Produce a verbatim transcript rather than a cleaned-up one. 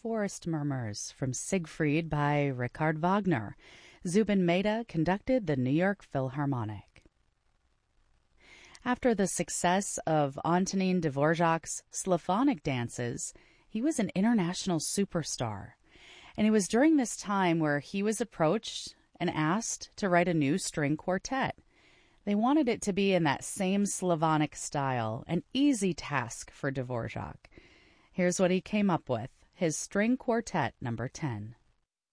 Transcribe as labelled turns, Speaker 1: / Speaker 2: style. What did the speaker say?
Speaker 1: Forest Murmurs from Siegfried by Richard Wagner. Zubin Mehta conducted the New York Philharmonic. After the success of Antonin Dvorak's Symphonic dances, he was an international superstar. And it was during this time where he was approached and asked to write a new string quartet. They wanted it to be in that same Slavonic style, an easy task for Dvorak. Here's what he came up with, his String Quartet number ten.